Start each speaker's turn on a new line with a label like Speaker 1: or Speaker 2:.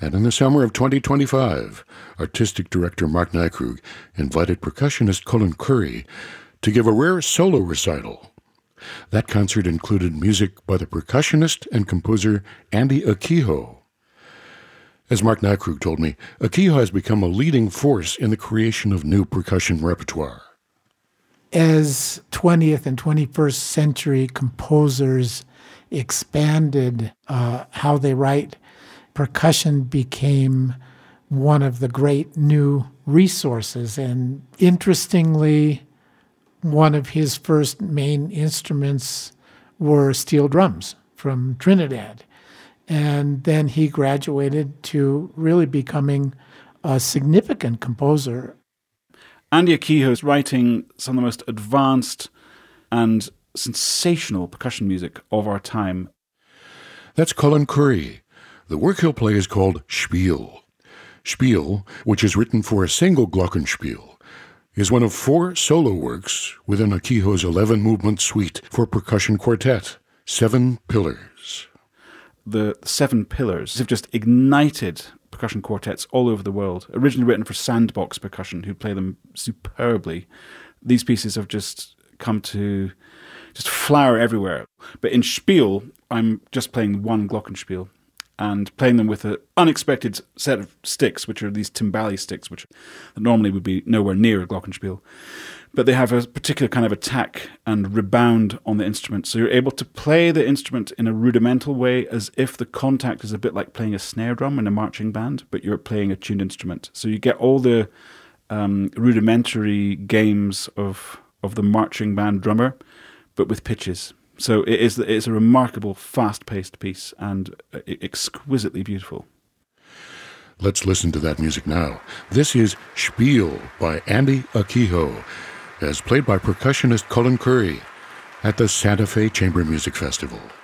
Speaker 1: And in the summer of 2025, artistic director Mark Nykrug invited percussionist Colin Currie to give a rare solo recital. That concert included music by the percussionist and composer Andy Akiho. As Mark Nykrug told me, Akiho has become a leading force in the creation of new percussion repertoire.
Speaker 2: As 20th and 21st century composers expanded how they write, percussion became one of the great new resources. And interestingly, one of his first main instruments were steel drums from Trinidad. And then he graduated to really becoming a significant composer.
Speaker 3: Andy Akiho is writing some of the most advanced and sensational percussion music of our time.
Speaker 1: That's Colin Currie. The work he'll play is called Spiel. Spiel, which is written for a single glockenspiel, is one of 4 solo works within Akiho's 11-movement suite for percussion quartet, 7 Pillars.
Speaker 3: The 7 Pillars have just ignited percussion quartets all over the world. Originally written for Sandbox Percussion, who play them superbly. These pieces have just come to just flower everywhere. But in Spiel, I'm just playing one glockenspiel and playing them with an unexpected set of sticks, which are these timbali sticks, which normally would be nowhere near a glockenspiel. But they have a particular kind of attack and rebound on the instrument. So you're able to play the instrument in a rudimental way, as if the contact is a bit like playing a snare drum in a marching band, but you're playing a tuned instrument. So you get all the rudimentary games of the marching band drummer, but with pitches. So it's a remarkable, fast-paced piece and exquisitely beautiful.
Speaker 1: Let's listen to that music now. This is Spiel by Andy Akiho, as played by percussionist Colin Currie at the Santa Fe Chamber Music Festival.